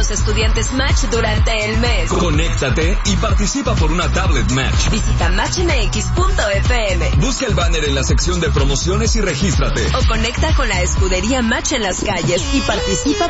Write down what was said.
los estudiantes Match durante el mes. Conéctate y participa por una tablet Match. Visita matchmx.fm. Busca el banner en la sección de promociones y regístrate. O conecta con la escudería Match en las calles y participa